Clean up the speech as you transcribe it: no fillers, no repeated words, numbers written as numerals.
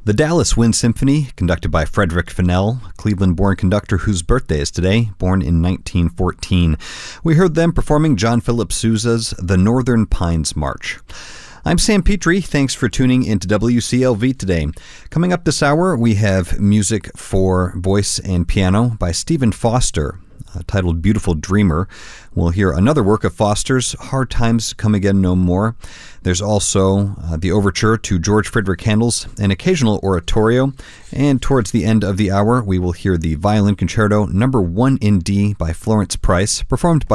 The Dallas Wind Symphony, conducted by Frederick Fennell, a Cleveland-born conductor whose birthday is today, born in 1914. We heard them performing John Philip Sousa's The Northern Pines March. I'm Sam Petrie. Thanks for tuning into WCLV today. Coming up this hour, we have music for voice and piano by Stephen Foster, titled Beautiful Dreamer. We'll hear another work of Foster's, Hard Times Come Again No More. There's also the overture to George Frederick Handel's An Occasional Oratorio. And towards the end of the hour, we will hear the Violin Concerto No. 1 in D by Florence Price, performed by